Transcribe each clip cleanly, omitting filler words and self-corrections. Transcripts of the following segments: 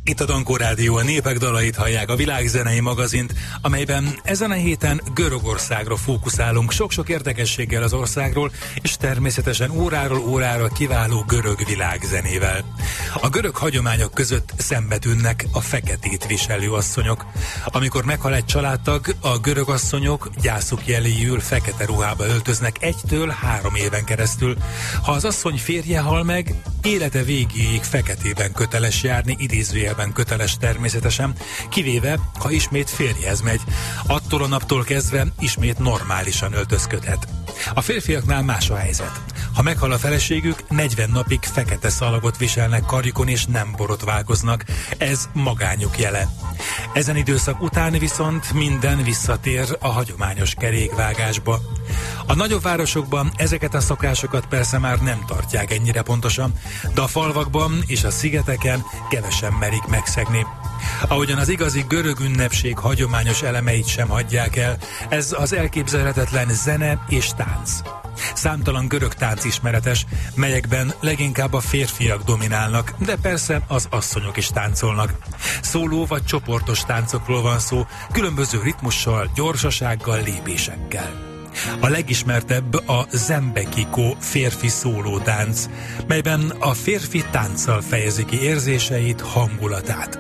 Itt a Dankó Rádió, a Népek dalait hallják, a világzenei magazint, amelyben ezen a héten Görögországra fókuszálunk, sok-sok érdekességgel az országról, és természetesen óráról órára kiváló görög világzenével. A görög hagyományok között szembetűnnek a feketét viselő asszonyok. Amikor meghal egy családtag, a görög asszonyok gyászuk jeléül fekete ruhába öltöznek 1-3 éven keresztül. Ha az asszony férje hal meg, élete végéig feketében köteles járni, idézőjelben köteles természetesen, kivéve, ha ismét férjhez megy. Attól a naptól kezdve ismét normálisan öltözködhet. A férfiaknál más a helyzet. Ha meghal a feleségük, 40 napig fekete szalagot viselnek karjukon és nem borotválkoznak. Ez magányuk jele. Ezen időszak után viszont minden visszatér a hagyományos kerékvágásba. A nagyobb városokban ezeket a szokásokat persze már nem tartják ennyire pontosan, de a falvakban és a szigeteken kevesen merik megszegni. Ahogyan az igazi görög ünnepség hagyományos elemeit sem hagyják el, ez az elképzelhetetlen zene és tánc. Számtalan görög tánc ismeretes, melyekben leginkább a férfiak dominálnak, de persze az asszonyok is táncolnak. Szóló vagy csoportos táncokról van szó, különböző ritmussal, gyorsasággal, lépésekkel. A legismertebb a zembekiko férfi szólótánc, melyben a férfi tánccal fejezi ki érzéseit, hangulatát.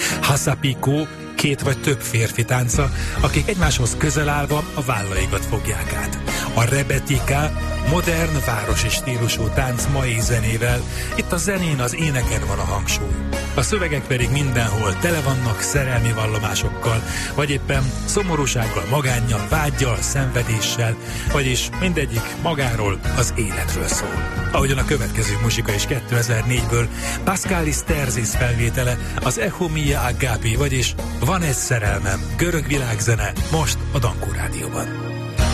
Hasapiko 2 vagy több férfi tánca, akik egymáshoz közel állva a vállaikat fogják át. A rebetika modern városi stílusú tánc mai zenével, itt a zenén, az éneken van a hangsúly. A szövegek pedig mindenhol tele vannak szerelmi vallomásokkal, vagy éppen szomorúsággal, magánnyal, vággyal, szenvedéssel, vagyis mindegyik magáról, az életről szól. Ahogyan a következő muzsika is 2004-ből, Paschalis Terzis felvétele, az Echo Mia Agapi, vagyis Van egy szerelmem, görög világzene, most a Dankó Rádióban.